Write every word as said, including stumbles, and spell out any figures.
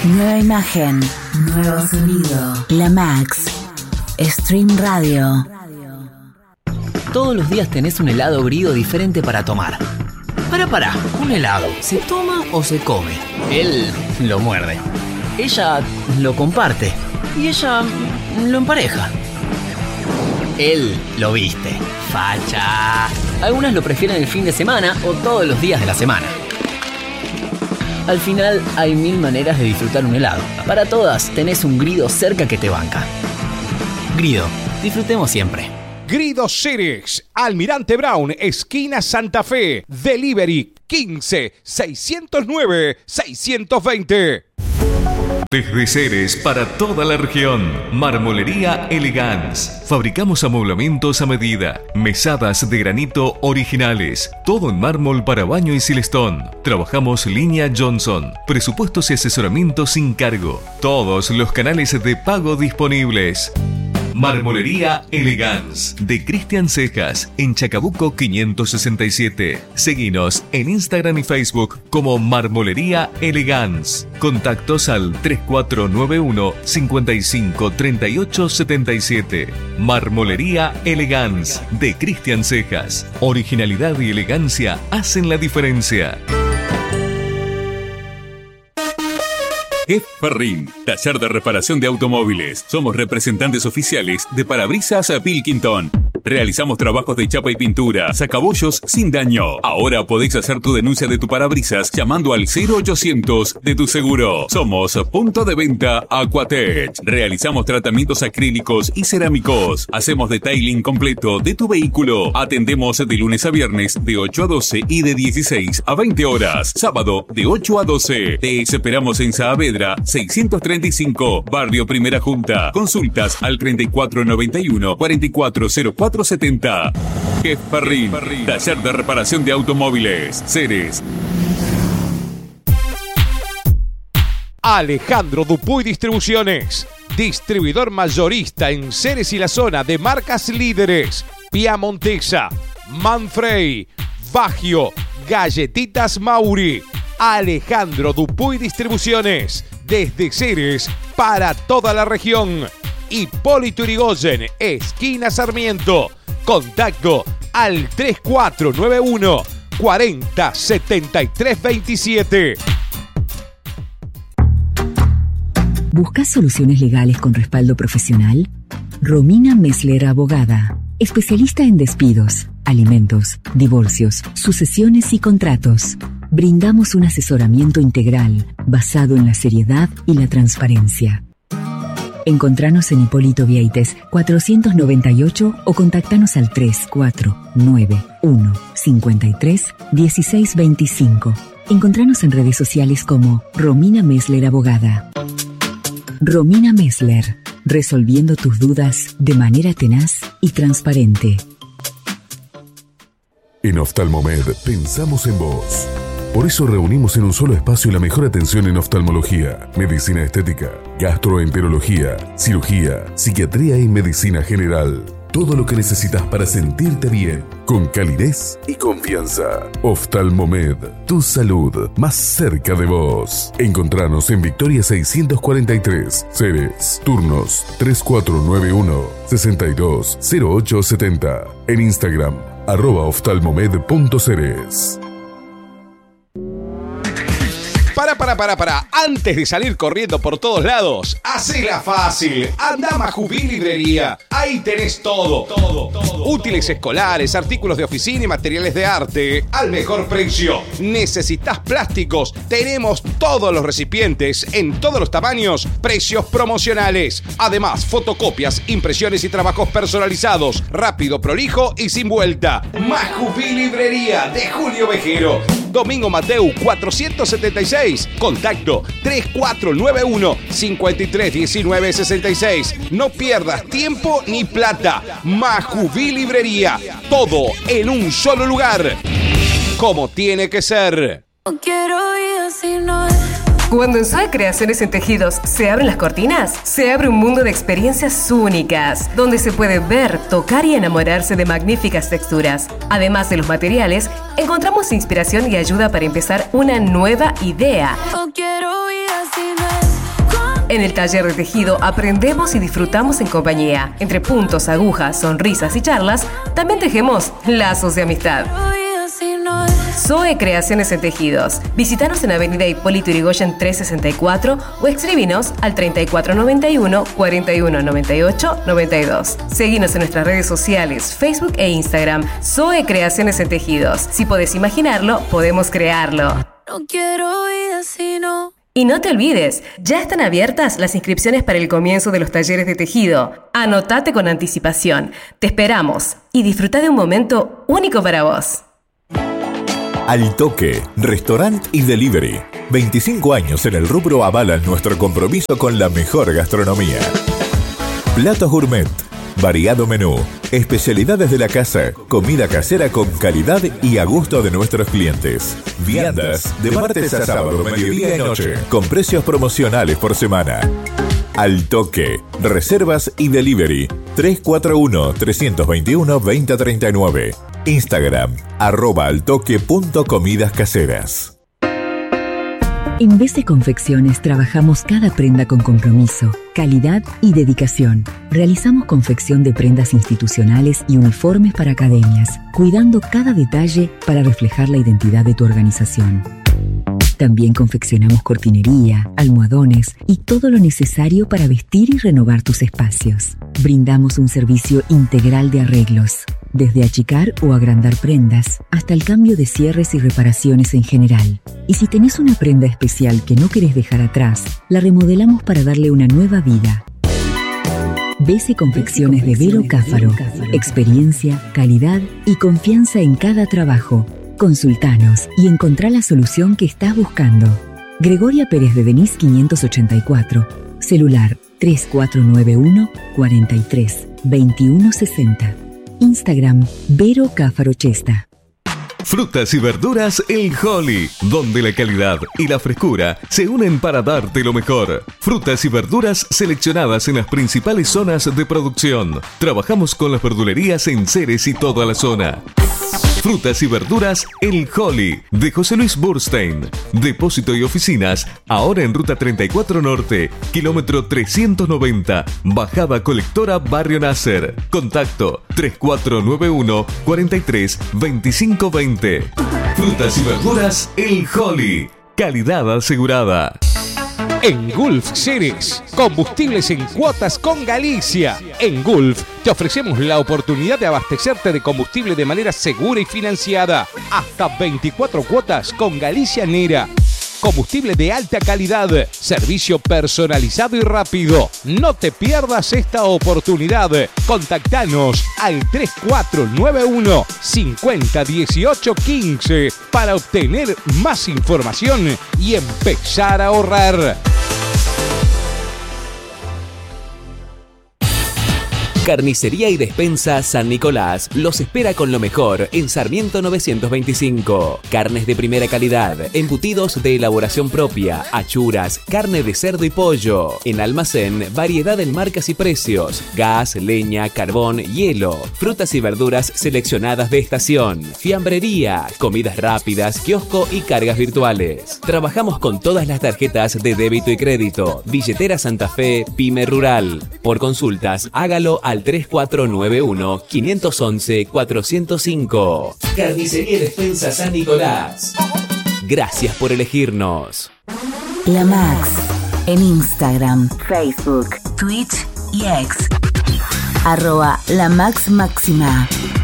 Nueva imagen, nuevo sonido. La Max, Stream Radio. Todos los días tenés un helado griego diferente para tomar. Para, para, un helado, ¿se toma o se come? Él lo muerde. Ella lo comparte. Y ella lo empareja. Él lo viste. Facha. Algunas lo prefieren el fin de semana o todos los días de la semana. Al final hay mil maneras de disfrutar un helado. Para todas tenés un Grido cerca que te banca. Grido, disfrutemos siempre. Grido Ceres, Almirante Brown, esquina Santa Fe. Delivery quince, seiscientos nueve, seiscientos veinte. Desde Ceres para toda la región, Marmolería Elegance. Fabricamos amoblamientos a medida, mesadas de granito originales, todo en mármol para baño y silestón. Trabajamos línea Johnson, presupuestos y asesoramiento sin cargo. Todos los canales de pago disponibles. Marmolería Elegance de Cristian Cejas en Chacabuco quinientos sesenta y siete. Seguinos en Instagram y Facebook como Marmolería Elegance. Contactos al tres cuatro nueve uno, cinco cinco, tres ocho siete siete. Marmolería Elegance de Cristian Cejas. Originalidad y elegancia hacen la diferencia. Jeff Ferrin, taller de reparación de automóviles. Somos representantes oficiales de Parabrisas Pilkington. Realizamos trabajos de chapa y pintura, sacabollos sin daño. Ahora podéis hacer tu denuncia de tu parabrisas llamando al cero ochocientos de tu seguro. Somos punto de venta Aquatech. Realizamos tratamientos acrílicos y cerámicos. Hacemos detailing completo de tu vehículo. Atendemos de lunes a viernes de ocho a doce y de dieciséis a veinte horas. Sábado de ocho a doce. Te esperamos en Saavedra seiscientos treinta y cinco, Barrio Primera Junta. Consultas al treinta y cuatro noventa y uno, cuarenta y cuatro cero cuatro setenta. Jeff Ferrin, taller de reparación de automóviles. Ceres. Alejandro Dupuy Distribuciones, distribuidor mayorista en Ceres y la zona de marcas líderes: Piamontesa, Manfrey, Baggio, Galletitas Mauri. Alejandro Dupuy Distribuciones, desde Ceres para toda la región. Hipólito Yrigoyen, esquina Sarmiento. Contacto al tres cuatro nueve uno, cuarenta, setenta y tres veintisiete. ¿Buscas soluciones legales con respaldo profesional? Romina Messler Abogada, especialista en despidos, alimentos, divorcios, sucesiones y contratos. Brindamos un asesoramiento integral basado en la seriedad y la transparencia. Encontranos en Hipólito Vieites cuatrocientos noventa y ocho o contactanos al tres cuatro nueve uno, cinco tres, uno seis dos cinco. Encontranos en redes sociales como Romina Messler Abogada. Romina Messler, resolviendo tus dudas de manera tenaz y transparente. En Oftalmomed pensamos en vos. Por eso reunimos en un solo espacio la mejor atención en oftalmología, medicina estética, gastroenterología, cirugía, psiquiatría y medicina general. Todo lo que necesitas para sentirte bien, con calidez y confianza. Oftalmomed, tu salud más cerca de vos. Encontranos en Victoria seiscientos cuarenta y tres, Ceres. Turnos tres cuatro nueve uno, seis dos cero ocho siete cero. En Instagram, arroba oftalmomed.ceres. Para, para, para, para. Antes de salir corriendo por todos lados, hacela fácil. Anda a Majubil Librería. Ahí tenés todo, todo, todo. Útiles escolares, artículos de oficina y materiales de arte al mejor precio. ¿Necesitas plásticos? Tenemos todos los recipientes en todos los tamaños, precios promocionales. Además, fotocopias, impresiones y trabajos personalizados. Rápido, prolijo y sin vuelta. Majubil Librería de Julio Vejero. Domingo Mateu cuatrocientos setenta y seis. Contacto tres cuatro nueve uno, cinco tres uno nueve seis seis. No pierdas tiempo ni plata. Majubil Librería. Todo en un solo lugar. Como tiene que ser. No quiero ir así, no es. Cuando en Zoe Creaciones en Tejidos se abren las cortinas, se abre un mundo de experiencias únicas, donde se puede ver, tocar y enamorarse de magníficas texturas. Además de los materiales, encontramos inspiración y ayuda para empezar una nueva idea. No quiero ir así, no es. En el taller de tejido aprendemos y disfrutamos en compañía. Entre puntos, agujas, sonrisas y charlas, también tejemos lazos de amistad. Zoe Creaciones en Tejidos. Visítanos en Avenida Hipólito Yrigoyen trescientos sesenta y cuatro o escribinos al treinta y cuatro noventa y uno, cuarenta y uno noventa y ocho, noventa y dos. Seguinos en nuestras redes sociales, Facebook e Instagram. Zoe Creaciones en Tejidos. Si podés imaginarlo, podemos crearlo. No quiero vida sino... Y no te olvides, ya están abiertas las inscripciones para el comienzo de los talleres de tejido. Anotate con anticipación. Te esperamos y disfruta de un momento único para vos. Al Toque, restaurant y delivery. veinticinco años en el rubro avalan nuestro compromiso con la mejor gastronomía. Platos gourmet, variado menú, especialidades de la casa, comida casera con calidad y a gusto de nuestros clientes. Viandas de martes a sábado, mediodía y noche, con precios promocionales por semana. Al Toque, reservas y delivery. tres cuatro uno, tres dos uno, dos cero tres nueve. Instagram, arroba altoque.comidas caseras. En B C Confecciones trabajamos cada prenda con compromiso, calidad y dedicación. Realizamos confección de prendas institucionales y uniformes para academias, cuidando cada detalle para reflejar la identidad de tu organización. También confeccionamos cortinería, almohadones y todo lo necesario para vestir y renovar tus espacios. Brindamos un servicio integral de arreglos, desde achicar o agrandar prendas hasta el cambio de cierres y reparaciones en general. Y si tenés una prenda especial que no querés dejar atrás, la remodelamos para darle una nueva vida. B C Confecciones de Vero Cáfaro. Experiencia, calidad y confianza en cada trabajo. Consultanos y encontrá la solución que estás buscando. Gregoria Pérez de Denis quinientos ochenta y cuatro. Celular tres cuatro nueve uno, cuarenta y tres, veintiuno sesenta. Instagram Vero Cáfaro Chesta. Frutas y verduras El Holly, donde la calidad y la frescura se unen para darte lo mejor. Frutas y verduras seleccionadas en las principales zonas de producción. Trabajamos con las verdulerías en Ceres y toda la zona. Frutas y verduras El Holly, de José Luis Burstein. Depósito y oficinas, ahora en Ruta treinta y cuatro Norte, kilómetro trescientos noventa, Bajada Colectora Barrio Nasser. Contacto tres cuatro nueve uno, cuarenta y tres, veinticinco veinte. Frutas y verduras El Holly, calidad asegurada. En Gulf Ceres, combustibles en cuotas con Galicia. En Gulf te ofrecemos la oportunidad de abastecerte de combustible de manera segura y financiada. Hasta veinticuatro cuotas con Galicia Nera. Combustible de alta calidad, servicio personalizado y rápido. No te pierdas esta oportunidad. Contactanos al tres cuatro nueve uno, cinco cero uno ocho uno cinco para obtener más información y empezar a ahorrar. Carnicería y Despensa San Nicolás los espera con lo mejor en Sarmiento novecientos veinticinco. Carnes de primera calidad, embutidos de elaboración propia, achuras, carne de cerdo y pollo. En almacén, variedad en marcas y precios, gas, leña, carbón, hielo, frutas y verduras seleccionadas de estación, fiambrería, comidas rápidas, kiosco y cargas virtuales. Trabajamos con todas las tarjetas de débito y crédito. Billetera Santa Fe, Pyme Rural. Por consultas, hágalo a al tres cuatro nueve uno, cinco uno uno, cuatro cero cinco. Carnicería y Despensa San Nicolás. Gracias por elegirnos. La Max en Instagram, Facebook, Twitch y X. Arroba La Max Máxima.